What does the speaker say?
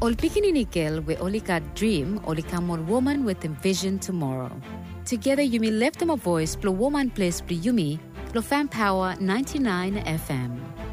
Ol pikinini girl we only got dream, only come on woman with envision tomorrow. Together Yumi left them a voice, plus woman place plus Yumi, plus fan power 99 FM.